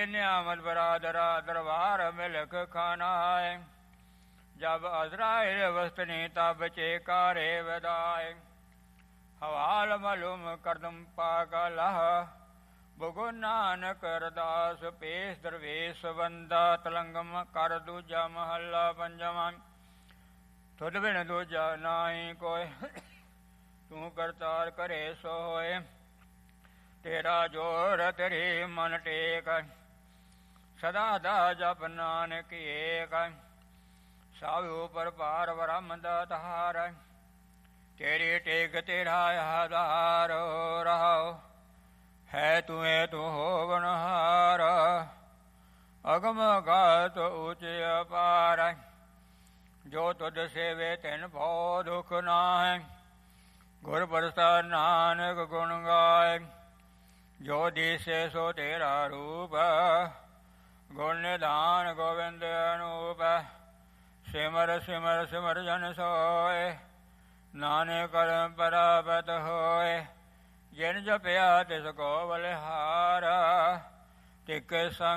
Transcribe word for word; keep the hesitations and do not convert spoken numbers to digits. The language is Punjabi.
ਨਿਆਮਤ ਬਰਾਦਰਾ ਦਰਬਾਰ ਮਿਲਕ ਖਾਨਾਏ। ਜਬ ਅਜ਼ਰਾਇਲ ਵਸਤਨੀ ਤਬ ਚੇਕਾਰੇ ਵਦਾਏ। ਹਵਾਲ ਮਲੂਮ ਕਰਦਮ ਪਾਕ ਲਾਹ ਬੁਗੁ ਨਾਨਕ ਅਰਦਾਸ ਪੇਸ਼ ਦਰਵੇਸ਼ ਬੰਦਾ ਤਲੰਗਮ ਕਰ ਦੂਜਾ ਮਹੱਲਾ ਪੰਜਵਾਂ। ਤੁਧ ਬਿਨ ਦੂਜਾ ਨਾਹੀ ਕੋਇ ਤੂੰ ਕਰਤਾਰ ਕਰੇ ਸੋ ਹੋਏ। ਤੇਰਾ ਜੋਰ ਤੇਰੀ ਮਨ ਟੇਕ ਸਦਾ ਦਾ ਜਪ ਨਾਨਕ ਏਕ। ਸਭ ਉਪਰ ਪਾਰ ਬ੍ਰਹਮ ਦਾ ਤਾਰ ਤੇਰੀ ਟੇਕ ਤੇਰਾ ਆਧਾਰ ਰਹਾਉ। ਹੈ ਤੂੰ ਤੂੰ ਹੋਵਨਹਾਰ ਅਗਮ ਗਾਤ ਉੱਚ ਅਪਾਰ। ਜੋ ਤੁਧ ਸੇਵੇ ਤਿਨ ਭਉ ਦੁਖ ਨਾਹੈ ਗੁਰ ਪ੍ਰਸਾਦ ਨਾਨਕ ਗੁਣ ਗਾਏ। ਜੋ ਦਿਸੇ ਸੋ ਤੇਰਾ ਰੂਪ ਗੁਣ ਨਿਧਾਨ ਗੋਬਿੰਦ ਅਨੂਪ। ਸਿਮਰ ਸਿਮਰ ਸਿਮਰ ਜਨ ਸੋਏ ਨਾਨਕ ਕਰਮ ਪ੍ਰਾਪਤ ਹੋਏ। ਜਿਨ ਜਪਿਆ ਤਿਸ ਕੋ ਬਲਿਹਾਰ ਤਿਕ ਸੰਗ